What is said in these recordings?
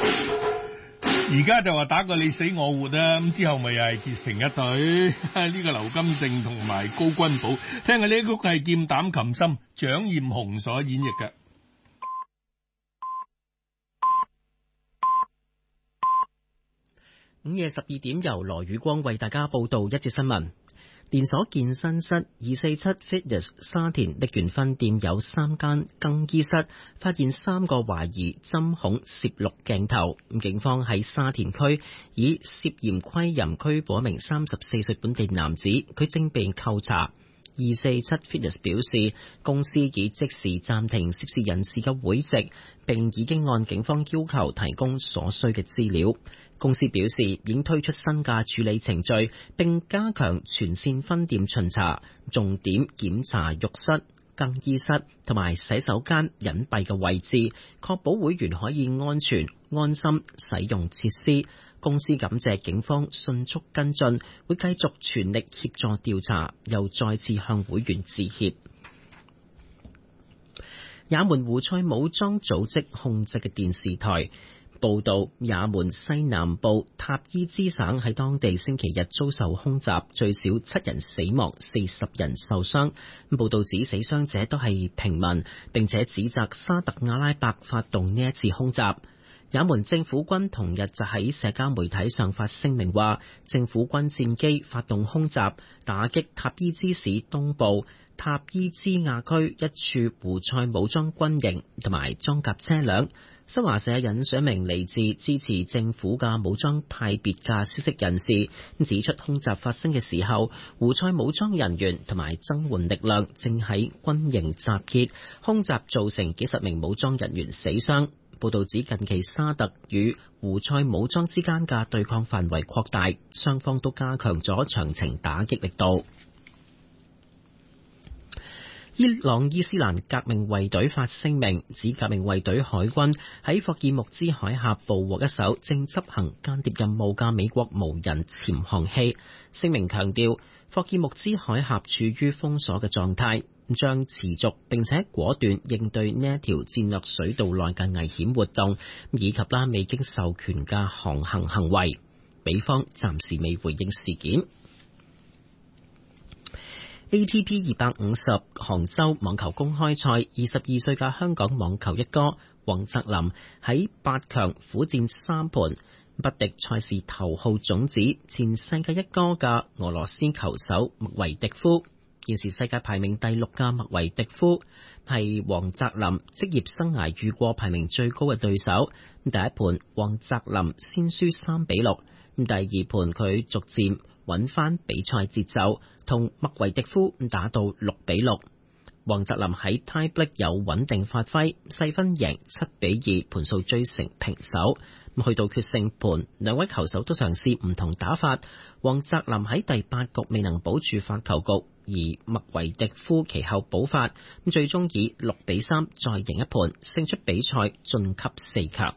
而家就話打個你死我活啊，咁之後咪又係結成一隊。呢個劉金正同埋高君寶，聽下呢曲係劍膽琴心，蔣艷紅所演繹嘅。 午夜12點，由羅宇光為大家報道一節新聞。連鎖健身室247 Fitness 沙田瀝源分店有3間更衣室發現3個懷疑針孔攝錄鏡頭，警方喺沙田區以涉嫌窺淫拘捕一名34歲本地男子，佢正被扣查。247 Fitness 表示，公司已即時暫停涉事人士嘅會籍，並已經按警方要求提供所需嘅資料。公司表示已經推出新嘅處理程序，並加強全線分店巡查，重點檢查浴室、更衣室同埋洗手間隱蔽嘅位置，確保會員可以安全安心使用設施。公司感謝警方迅速跟進，會繼續全力協助調查，又再次向會員致歉。也門胡塞武裝組織控制嘅電視台報道，也門西南部塔伊茲省喺當地星期日遭受空襲，最少7人死亡，40人受傷。報道指死傷者都係平民，並且指責沙特阿拉伯發動呢一次空襲。也門政府軍同日就喺社交媒體上發聲明話，政府軍戰機發動空襲，打擊塔伊茲市東部塔伊茲亞區一處胡塞武裝軍營同埋裝甲車輛。新華社引述一名嚟自支持政府嘅武裝派別嘅消息人士指出，空襲發生嘅時候，胡塞武裝人員同埋增援力量正喺軍營集結，空襲造成幾十名武裝人員死傷。報道指近期沙特與胡塞武裝之間嘅對抗範圍擴大，雙方都加強咗長程打擊力度。伊朗伊斯蘭革命衛隊發聲明，指革命衛隊海軍喺霍爾木茲海峽捕獲一艘正執行間諜任務嘅美國無人潛航器。聲明強調，霍爾木茲海峽處於封鎖嘅狀態，將持續並且果斷應對呢一條戰略水道內嘅危險活動，以及未經授權嘅航行行為。美方暫時未回應事件。ATP 250杭州網球公開賽，22歲嘅香港網球一哥黃澤林喺8強苦戰3盤，不敵賽事頭號種子前世界一哥嘅俄羅斯球手麥維迪夫。現時世界排名第6嘅麥維迪夫係黃澤林職業生涯遇過排名最高嘅對手。第一盤黃澤林先輸3-6，第二盤佢逐漸揾翻比賽節奏，同麥維迪夫打到6-6。黃澤林喺 tie break 有穩定發揮，細分贏7-2，盤數追成平手。去到決勝盤，兩位球手都嘗試唔同打法。黃澤林喺第8局未能保住發球局，而麥維迪夫其後補發，最終以6-3再贏一盤，勝出比賽晉級4強。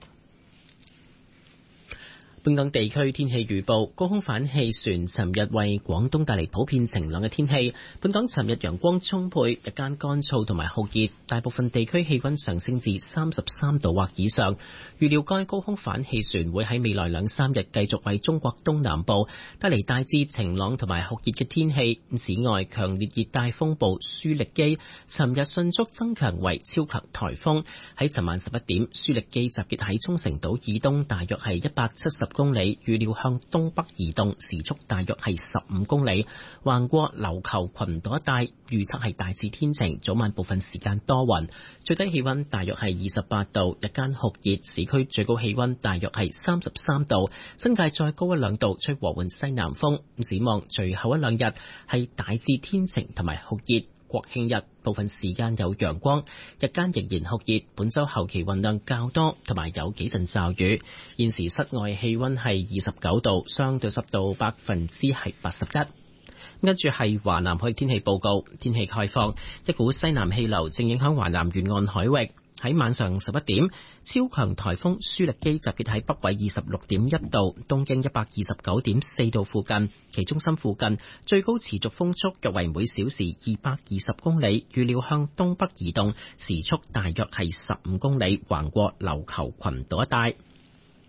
本港地區天氣預報，高空反氣旋尋日為廣東帶嚟普遍晴朗嘅天氣。本港尋日陽光充沛，日間乾燥同埋酷熱，大部分地區氣溫上升至33度或以上。預料該高空反氣旋會喺未來2-3日繼續為中國東南部帶嚟大致晴朗同埋酷熱嘅天氣。此外，強烈熱帶風暴舒力基尋日迅速增強為超強颱風，喺尋晚11點，舒力基集結喺沖繩島以東大約係170公里，預料向東北移動，時速大約係15公里，橫過琉球群島一帶。預測係大致天晴，早晚部分時間多雲，最低氣溫大約係28度，日間酷熱，市區最高氣溫大約係33度，新界再高1-2度，吹和緩西南風。展望隨後1-2日係大致天晴同埋酷熱。國慶日部分時間有陽光，日間仍然酷熱。本周後期雲量較多，同埋有幾陣驟雨。現時室外氣溫係29度，相對濕度81%。跟住係華南海天氣報告，天氣概況，一股西南氣流正影響華南沿岸海域。喺晚上11點，超強颱風舒力基集結喺北緯26.1度、東經129.4度附近，其中心附近最高持續風速約為每小時220公里，預料向東北移動，時速大約係15公里，橫過琉球群島一帶。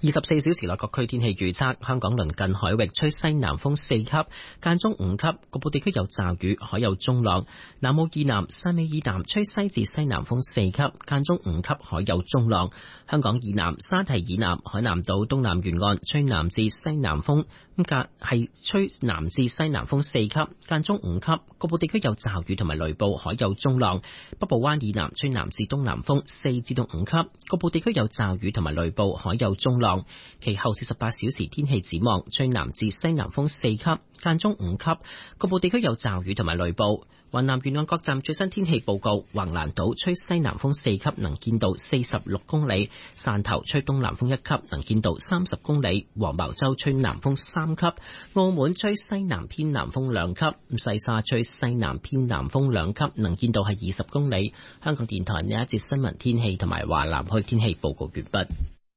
24小時內各區天氣預測：香港鄰近海域吹西南風4級，間中5級，局部地區有驟雨，海有中浪。南澳以南、汕尾以南吹西至西南風4級，間中5級，海有中浪。香港以南、沙堤以南、海南島東南沿岸吹南至西南風，係吹南至西南風4級，間中5級，局部地區有驟雨同埋雷暴，海有中浪。北部灣以南吹南至東南風4至到5級，局部地區有驟雨同埋雷暴，海有中浪。其後48小時天氣展望，吹南至西南風4級，間中5級，局部地區有驟雨同埋雷暴。雲南沿岸各站最新天氣報告：橫瀾島吹西南風4級，能見度46公里；汕頭吹東南風1級，能見度30公里；黃茅洲吹南風3級；澳門吹西南偏南風2級；西沙吹西南偏南風2級，能見度係20公里。香港電台呢一節新聞天氣同埋華南區天氣報告完畢。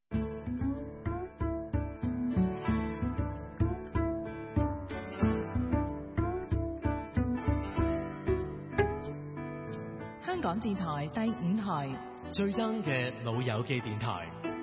香港電台第5台最 young 嘅老友記電台。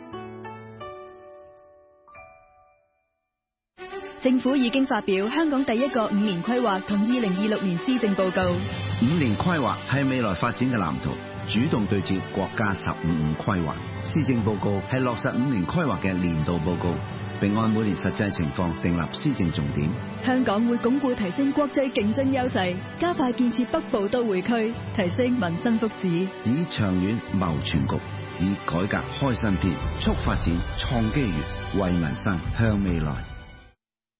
政府已經發表香港第一個5年規劃同2026年施政報告。 5年規劃係未來發展嘅藍圖，主動對接國家15規劃。施政報告係落實5年規劃嘅年度報告，並按每年實際情況訂立施政重點。 香港會鞏固提升國際競爭優勢，加快建設北部都會區，提升民生福祉， 以長遠謀全局，以改革開新篇，促發展創機遇，為民生向未來。